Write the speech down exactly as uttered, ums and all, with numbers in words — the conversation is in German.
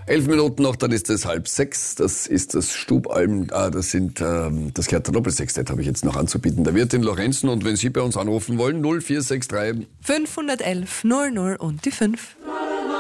Elf Minuten noch, dann ist es halb sechs. Das ist das Stubalm, ah, das sind ähm, das Kärntner Doppelsextett, habe ich jetzt noch anzubieten. Der Wirt in Lorenzen, und wenn Sie bei uns anrufen wollen, null vier sechs drei fünfhundertelf null null und die fünf.